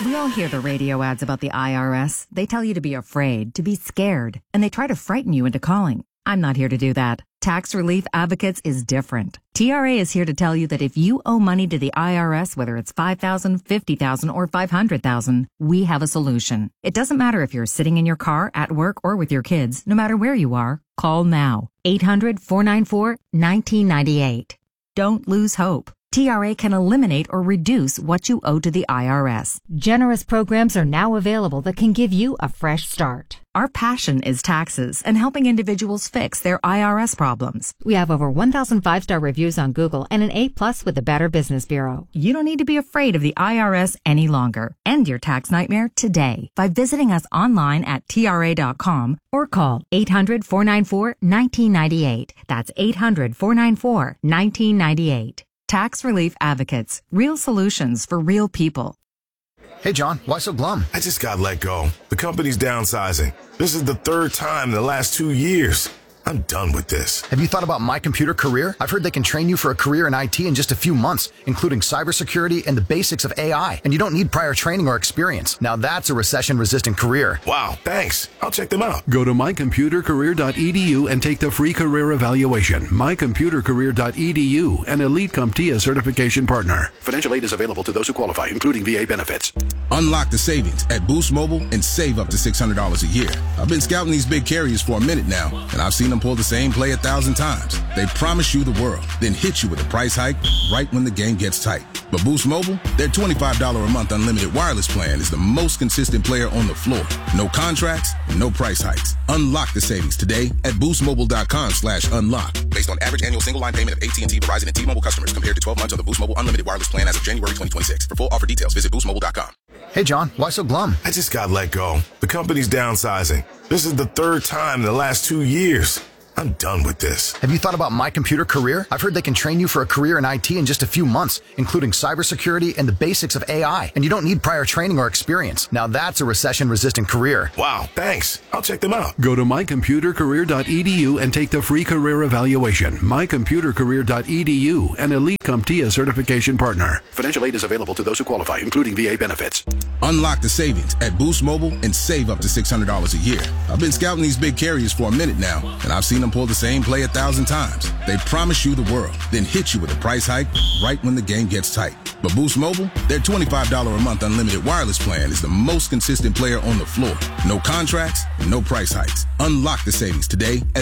We all hear the radio ads about the IRS. They tell you to be afraid, to be scared, and they try to frighten you into calling. I'm not here to do that. Tax Relief Advocates is different. TRA is here to tell you that if you owe money to the IRS, whether it's $5,000, $50,000, or $500,000, we have a solution. It doesn't matter if you're sitting in your car, at work, or with your kids. No matter where you are, call now. 800-494-1998. Don't lose hope. TRA can eliminate or reduce what you owe to the IRS. Generous programs are now available that can give you a fresh start. Our passion is taxes and helping individuals fix their IRS problems. We have over 1,000 5-star reviews on Google and an A+ with the Better Business Bureau. You don't need to be afraid of the IRS any longer. End your tax nightmare today by visiting us online at TRA.com or call 800-494-1998. That's 800-494-1998. Tax Relief Advocates. Real solutions for real people. Hey, John, why so glum? I just got let go. The company's downsizing. This is the third time in the last 2 years. I'm done with this. Have you thought about My Computer Career? I've heard they can train you for a career in IT in just a few months, including cybersecurity and the basics of AI. And you don't need prior training or experience. Now that's a recession-resistant career. Wow, thanks. I'll check them out. Go to mycomputercareer.edu and take the free career evaluation. Mycomputercareer.edu, an Elite CompTIA certification partner. Financial aid is available to those who qualify, including VA benefits. Unlock the savings at Boost Mobile and save up to $600 a year. I've been scouting these big carriers for a minute now, and I've seen them pull the same play 1,000 times. They promise you the world, then hit you with a price hike right when the game gets tight. But Boost Mobile, their $25 a month unlimited wireless plan is the most consistent player on the floor. No contracts, no price hikes. Unlock the savings today at boostmobile.com/unlock. Based on average annual single line payment of AT&T, Verizon, and T-Mobile customers compared to 12 months of the Boost Mobile unlimited wireless plan as of January 2026. For full offer details, visit boostmobile.com. Hey, John, why so glum? I just got let go. The company's downsizing. This is the third time in the last 2 years. I'm done with this. Have you thought about My Computer Career? I've heard they can train you for a career in IT in just a few months, including cybersecurity and the basics of AI. And you don't need prior training or experience. Now that's a recession-resistant career. Wow, thanks. I'll check them out. Go to mycomputercareer.edu and take the free career evaluation. Mycomputercareer.edu, an Elite CompTIA certification partner. Financial aid is available to those who qualify, including VA benefits. Unlock the savings at Boost Mobile and save up to $600 a year. I've been scouting these big carriers for a minute now, and I've seen them pull the same play 1,000 times. They promise you the world, then hit you with a price hike right when the game gets tight. But Boost Mobile, their $25 a month unlimited wireless plan is the most consistent player on the floor. No contracts, no price hikes. Unlock the savings today at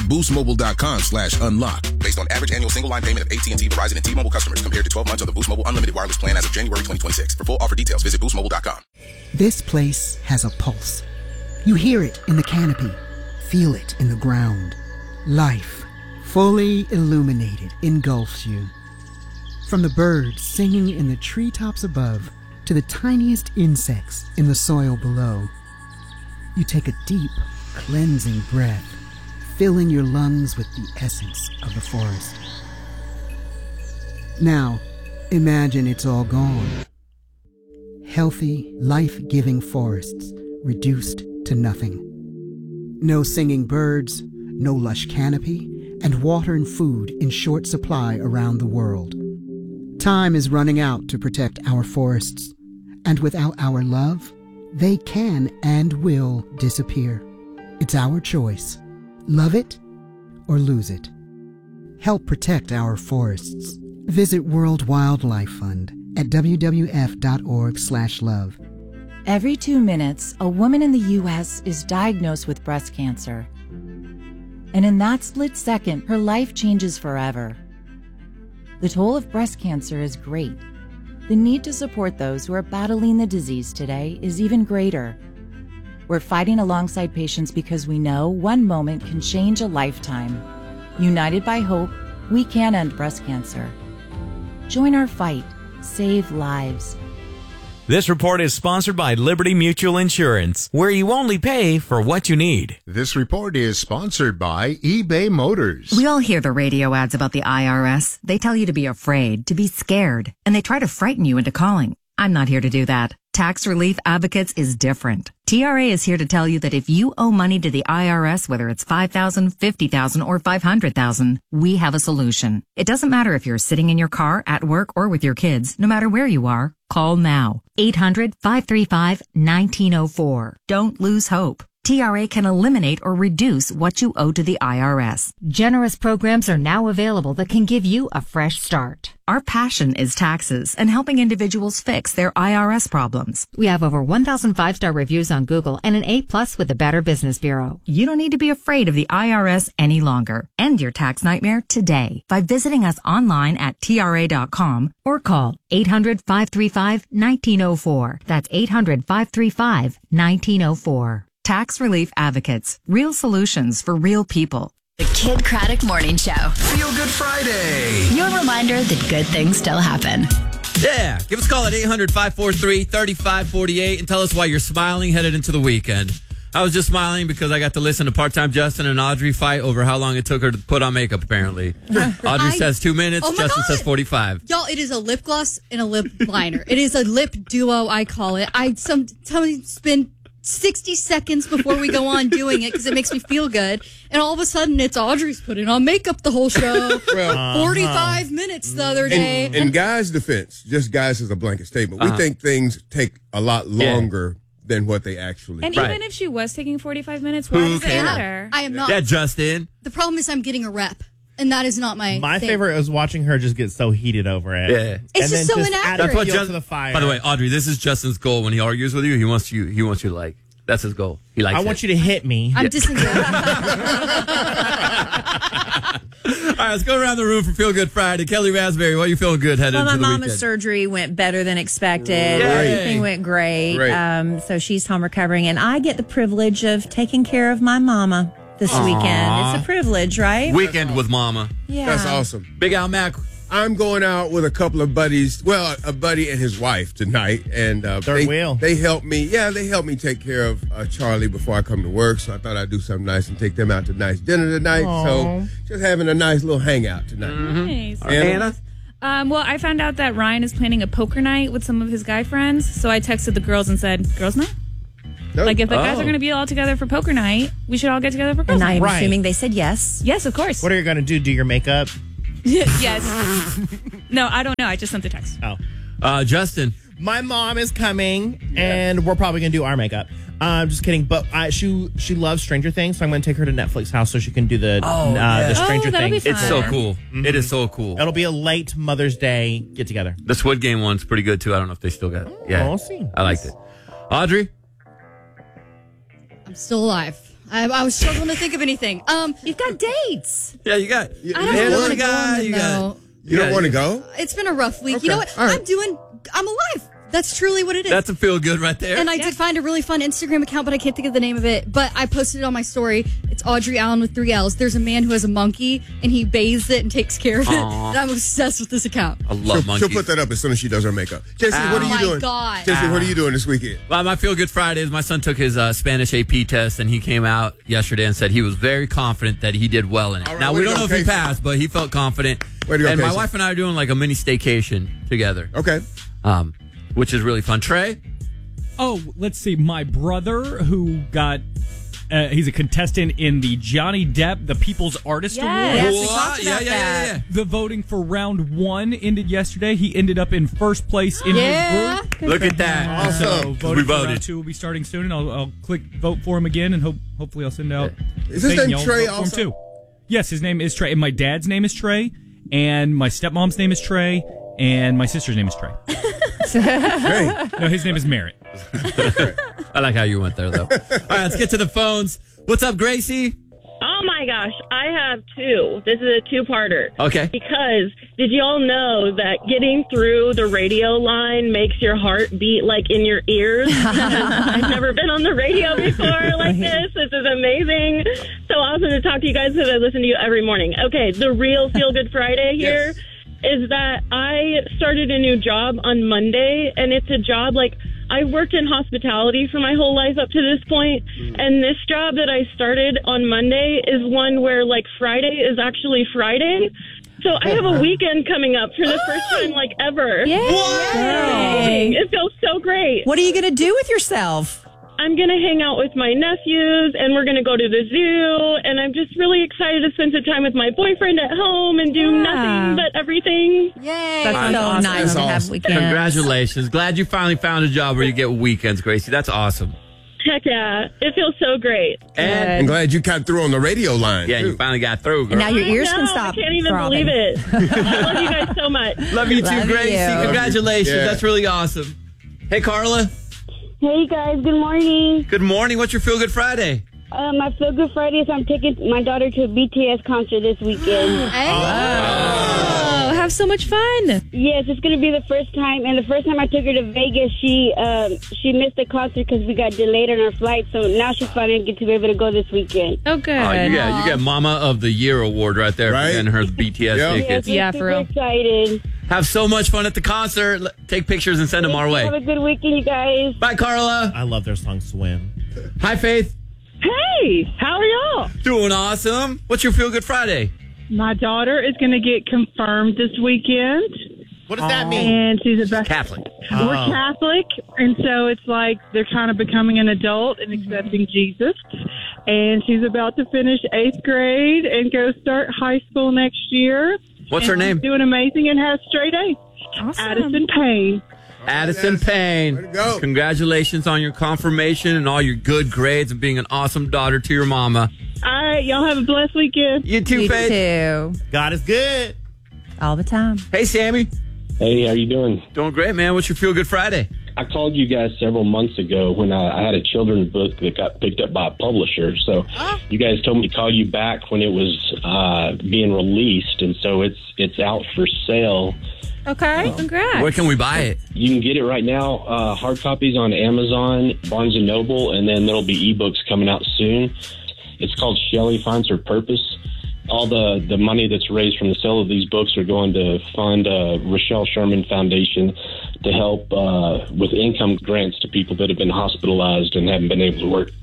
boostmobile.com/unlock. Based on average annual single line payment of AT&T, Verizon, and T-Mobile customers compared to 12 months of the Boost Mobile unlimited wireless plan as of January 2026. For full offer details, visit boostmobile.com. This place has a pulse. You hear it in the canopy, feel it in the ground. Life, fully illuminated, engulfs you. From the birds singing in the treetops above to the tiniest insects in the soil below, you take a deep, cleansing breath, filling your lungs with the essence of the forest. Now, imagine it's all gone. Healthy, life-giving forests reduced to nothing. No singing birds, no lush canopy, and water and food in short supply around the world. Time is running out to protect our forests, and without our love, they can and will disappear. It's our choice. Love it or lose it. Help protect our forests. Visit World Wildlife Fund at wwf.org/love. Every 2 minutes, a woman in the U.S. is diagnosed with breast cancer. And in that split second, her life changes forever. The toll of breast cancer is great. The need to support those who are battling the disease today is even greater. We're fighting alongside patients because we know one moment can change a lifetime. United by hope, we can end breast cancer. Join our fight. Save lives. This report is sponsored by Liberty Mutual Insurance, where you only pay for what you need. This report is sponsored by eBay Motors. We all hear the radio ads about the IRS. They tell you to be afraid, to be scared, and they try to frighten you into calling. I'm not here to do that. Tax Relief Advocates is different. TRA is here to tell you that if you owe money to the IRS, whether it's $5,000, $50,000, or $500,000, we have a solution. It doesn't matter if you're sitting in your car, at work, or with your kids. No matter where you are, call now. 800-535-1904. Don't lose hope. TRA can eliminate or reduce what you owe to the IRS. Generous programs are now available that can give you a fresh start. Our passion is taxes and helping individuals fix their IRS problems. We have over 1,000 5-star reviews on Google and an A+ with the Better Business Bureau. You don't need to be afraid of the IRS any longer. End your tax nightmare today by visiting us online at TRA.com or call 800-535-1904. That's 800-535-1904. Tax Relief Advocates. Real solutions for real people. The Kid Craddock Morning Show. Feel Good Friday. Your reminder that good things still happen. Yeah. Give us a call at 800-543-3548 and tell us why you're smiling headed into the weekend. I was just smiling because I got to listen to Part-Time Justin and Audrey fight over how long it took her to put on makeup, apparently. Audrey says 2 minutes, Justin says 45. Y'all, it is a lip gloss and a lip liner. It is a lip duo, I call it. I sometimes spend 60 seconds before we go on doing it because it makes me feel good. And all of a sudden, it's Audrey's putting on makeup the whole show. 45 minutes the other day. In guys' defense, just guys as a blanket statement, we think things take a lot longer than what they actually And do. even if she was taking 45 minutes, why does it matter? I am not. Yeah, Justin. The problem is I'm getting a rep. And that is not my thing. favorite was watching her just get so heated over it. Yeah. It's just so inaccurate. That's what to the fire. By the way, Audrey, this is Justin's goal when he argues with you. He wants you to like. That's his goal. He likes I want you to hit me. I'm disengaged. All right, let's go around the room for Feel Good Friday. Kelly Raspberry, what are you feeling good headed into the weekend? My mama's surgery went better than expected. Yay. Everything went great. So she's home recovering, and I get the privilege of taking care of my mama this weekend. It's a privilege, right? Weekend with mama. Yeah. That's awesome. Big Al Mac. I'm going out with a couple of buddies. Well, a buddy and his wife tonight, and they helped me. Yeah, they helped me take care of Charlie before I come to work. So I thought I'd do something nice and take them out to nice dinner tonight. Aww. So just having a nice little hangout tonight. Nice. Anna? Well, I found out that Ryan is planning a poker night with some of his guy friends. So I texted the girls and said, "Girls' night." Nope. Like, if the guys are going to be all together for poker night, we should all get together for girls' night. And I'm assuming they said yes. Yes, of course. What are you going to do? Do your makeup? Yes. No, I don't know. I just sent the text. Oh. Justin. My mom is coming, and we're probably going to do our makeup. Just kidding. But she loves Stranger Things, so I'm going to take her to Netflix house so she can do the Stranger Things. It's so cool. Mm-hmm. It is so cool. It'll be a late Mother's Day get together. The Squid Game one's pretty good, too. I don't know if they still got it. Yeah. We'll see. I liked it. Audrey? I'm still alive. I was struggling to think of anything. You've got dates. Yeah, you got. I don't want to go on them, though. You don't want to go? It's been a rough week. Okay. You know what? All right. I'm alive. That's truly what it is. That's a feel good right there. And I did find a really fun Instagram account, but I can't think of the name of it. But I posted it on my story. It's Audrey Allen with 3 L's. There's a man who has a monkey, and he bathes it and takes care of it. And I'm obsessed with this account. I love monkeys. She'll put that up as soon as she does her makeup. Jesse, what are you doing? Oh, my God. Jesse, what are you doing this weekend? Well, my Feel Good Friday is my son took his Spanish AP test, and he came out yesterday and said he was very confident that he did well in it. Right, now, we don't know if he passed, but he felt confident. Way to go, and my Casey. wife and I are doing like a mini staycation together. Okay. Which is really fun. Trey? Oh, let's see. My brother, who got... he's a contestant in the Johnny Depp, the People's Artist Award. Yes, we talked about that. Yeah. The voting for round 1 ended yesterday. He ended up in first place in his group. Look at that. So Awesome. voting We for voted. round 2 will be starting soon, and I'll click vote for him again, and hopefully I'll send out. Is his saying name y'all Trey vote for him also? too. Yes, his name is Trey, and my dad's name is Trey, and my stepmom's name is Trey, and my sister's name is Trey. No, his name is Merritt. I like how you went there, though. All right, let's get to the phones. What's up, Gracie? Oh my gosh, I have two. This is a two-parter. Okay. Because did you all know that getting through the radio line makes your heart beat like in your ears? I've never been on the radio before like this. This is amazing. So awesome to talk to you guys because I listen to you every morning. Okay, the real Feel Good Friday here is that I started a new job on Monday, and it's a job like I worked in hospitality for my whole life up to this point, and this job that I started on Monday is one where like Friday is actually Friday. So I have a weekend coming up for the first time, like, ever. Yay! It feels so great. What are you going to do with yourself? I'm going to hang out with my nephews, and we're going to go to the zoo, and I'm just really excited to spend some time with my boyfriend at home and do nothing but everything. Yay! That's so nice to have weekends. Congratulations. Glad you finally found a job where you get weekends, Gracie. That's awesome. Heck yeah. It feels so great. And I'm glad you got through on the radio line. Yeah, you finally got through, girl. And now your ears can stop I can't even throbbing. believe it. I love you guys so much. Love you too, Love Gracie. you. Congratulations. Yeah. That's really awesome. Hey, Carla. Hey guys, good morning. Good morning. What's your Feel Good Friday? My Feel Good Friday is I'm taking my daughter to a BTS concert this weekend. Oh, have so much fun. Yes, it's going to be the first time. And the first time I took her to Vegas, she missed the concert because we got delayed on our flight. So now she's finally going to be able to go this weekend. Oh, good. You get Mama of the Year award right there for getting her the BTS tickets. Yes, we're super excited. Have so much fun at the concert. Take pictures and send them our way. Have a good weekend, you guys. Bye, Carla. I love their song Swim. Hi, Faith. Hey, how are y'all? Doing awesome. What's your Feel Good Friday? My daughter is going to get confirmed this weekend. What does that mean? And she's a Catholic. We're Catholic, and so it's like they're kind of becoming an adult and accepting Jesus. And she's about to finish 8th grade and go start high school next year. What's her name? She's doing amazing and has straight A's. Awesome. Addison Payne. Addison Payne. Way to go. Congratulations on your confirmation and all your good grades and being an awesome daughter to your mama. All right, y'all have a blessed weekend. You too, You Faith. too. God is good. All the time. Hey, Sammy. Hey, how you doing? Doing great, man. What's your Feel Good Friday? I called you guys several months ago when I had a children's book that got picked up by a publisher. So you guys told me to call you back when it was being released, and so it's out for sale. Okay, congrats. Where can we buy it? You can get it right now, hard copies on Amazon, Barnes & Noble, and then there'll be ebooks coming out soon. It's called Shelley Finds Her Purpose. All the money that's raised from the sale of these books are going to fund Rochelle Sherman Foundation to help with income grants to people that have been hospitalized and haven't been able to work.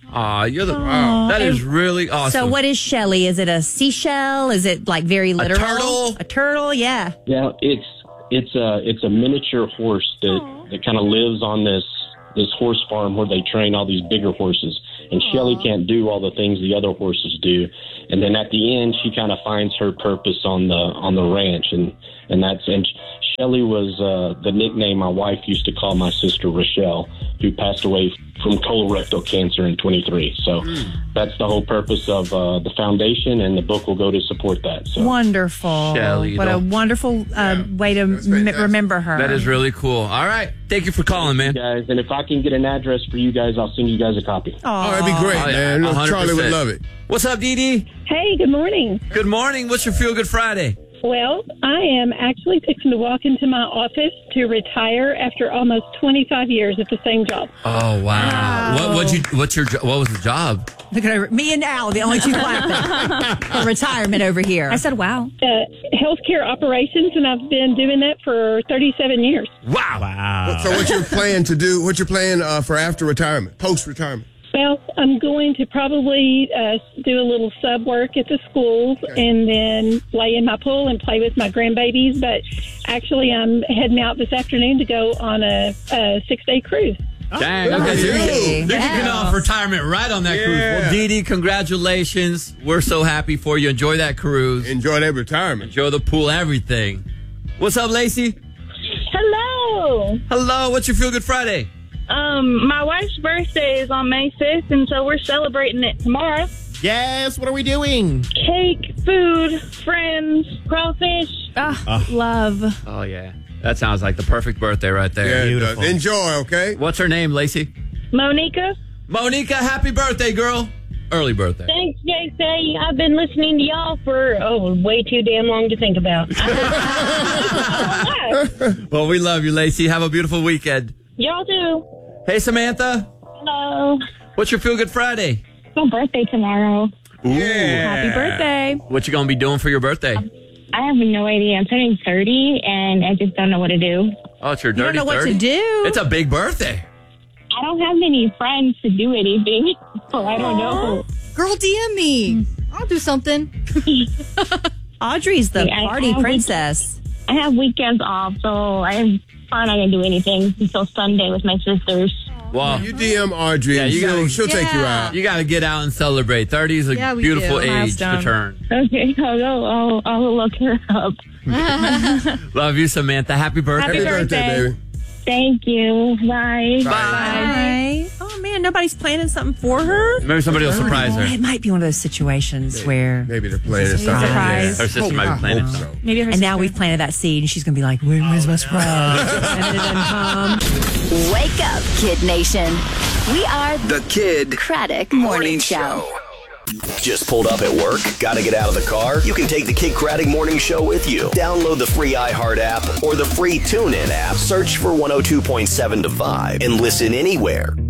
Wow. That is really awesome. So what is Shelley? Is it a seashell? Is it like very literal? turtle? A turtle, yeah. Yeah, it's a miniature horse that kind of lives on this horse farm where they train all these bigger horses. And Shelley can't do all the things the other horses do. And then at the end, she kind of finds her purpose on the ranch, and Shelley was the nickname my wife used to call my sister Rochelle, who passed away from colorectal cancer in 23. So that's the whole purpose of the foundation, and the book will go to support that. So Wonderful. Shelley, what a wonderful way to remember her. That is really cool. All right. Thank you for calling, man. guys, and if I can get an address for you guys, I'll send you guys a copy. Oh, that'd be great, man. 100%. Charlie would love it. What's up, Dee Dee? Hey, good morning. Good morning. What's your Feel Good Friday? Well, I am actually fixing to walk into my office to retire after almost 25 years at the same job. Oh, wow. What was the job? Look at her. Me and Al, the only two clapping for retirement over here. I said, wow. Healthcare operations, and I've been doing that for 37 years. Wow. So what's your plan to do? What's your plan for after retirement, post-retirement? Well, I'm going to probably do a little sub work at the schools and then lay in my pool and play with my grandbabies. But actually, I'm heading out this afternoon to go on a 6-day cruise. Dang, okay. So you're kicking off retirement right on that cruise. Well, Dee Dee, congratulations. We're so happy for you. Enjoy that cruise. Enjoy that retirement. Enjoy the pool, everything. What's up, Lacey? Hello. Hello. What's your Feel Good Friday? My wife's birthday is on May 5th, and so we're celebrating it tomorrow. Yes, what are we doing? Cake, food, friends, crawfish. Love. Oh, yeah. That sounds like the perfect birthday right there. Yeah, beautiful. Enjoy, okay? What's her name, Lacey? Monica. Monica, happy birthday, girl. Early birthday. Thanks, JC. I've been listening to y'all for, way too damn long to think about. Well, we love you, Lacey. Have a beautiful weekend. Y'all too. Hey, Samantha. Hello. What's your Feel Good Friday? My birthday tomorrow. Ooh. Happy birthday. What you going to be doing for your birthday? I have no idea. I'm turning 30, and I just don't know what to do. Oh, it's your You don't dirty know 30? what to do. It's a big birthday. I don't have many friends to do anything, so I don't know. Girl, DM me. I'll do something. Audrey's the I party have princess. I have weekends off, so I'm probably not going to do anything until Sunday with my sisters. Wow. You DM Audrey, and she'll take you out. You got to get out and celebrate. 30 is a beautiful age to turn. Okay, I'll look her up. Love you, Samantha. Happy birthday. Happy birthday, baby. Thank you. Bye. Bye. Oh, man, nobody's planning something for her? Maybe somebody will surprise her. It might be one of those situations where... Maybe they're planning a something. surprise. Her sister might be planning something. Maybe her and now we've planted that seed, and she's going to be like, where's my surprise? And it doesn't come. Wake up, Kid Nation. We are the Kid Craddock Morning Show. Just pulled up at work? Gotta get out of the car? You can take the Kid Craddock Morning Show with you. Download the free iHeart app or the free TuneIn app. Search for 102.7 to 5 and listen anywhere,